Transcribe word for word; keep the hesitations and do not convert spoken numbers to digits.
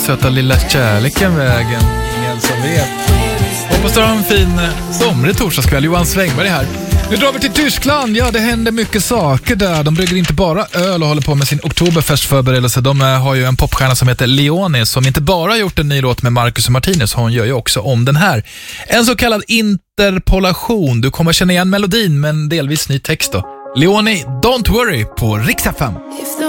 söta lilla kärleken vägen. Ingen som vet. Hoppas du har en fin somrig torsdagskväll. Johan Svängberg här. Nu drar vi till Tyskland. Ja, det händer mycket saker där. De brygger inte bara öl och håller på med sin oktoberfestförberedelse. De har ju en popstjärna som heter Leone som inte bara gjort en ny låt med Marcus och Martinus. Hon gör ju också om den här. En så kallad interpolation. Du kommer känna igen melodin men delvis ny text då. Leone, Don't Worry på Rix F M.